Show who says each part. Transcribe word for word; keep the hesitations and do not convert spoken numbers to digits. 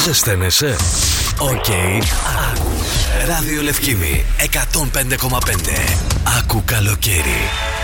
Speaker 1: Ζεσταίνεσαι? Οκ. Okay. Άκου. Ράδιο Λευκίδη εκατόν πέντε κόμμα πέντε. Άκου καλοκαίρι.